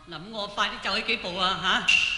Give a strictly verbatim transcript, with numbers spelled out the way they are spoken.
嗱，咁我快啲走起幾步啊嚇！